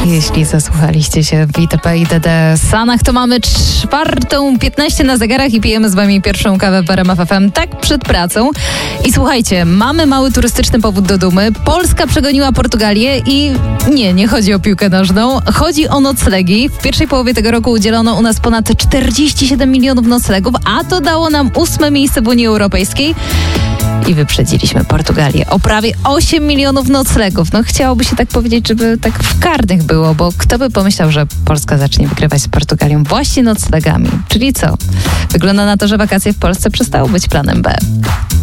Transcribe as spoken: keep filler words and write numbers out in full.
Jeśli zasłuchaliście się w I T P i D D Sanach, to mamy czwartą piętnaście na zegarach i pijemy z wami pierwszą kawę w R M F F M tak przed pracą. I słuchajcie, mamy mały turystyczny powód do dumy. Polska przegoniła Portugalię i nie, nie chodzi o piłkę nożną. Chodzi o noclegi. W pierwszej połowie tego roku udzielono u nas ponad czterdzieści siedem milionów noclegów, a to dało nam ósme miejsce w Unii Europejskiej. I wyprzedziliśmy Portugalię o prawie osiem milionów noclegów. No chciałoby się tak powiedzieć, żeby tak w karnych było, bo kto by pomyślał, że Polska zacznie wygrywać z Portugalią właśnie noclegami. Czyli co? Wygląda na to, że wakacje w Polsce przestały być planem B.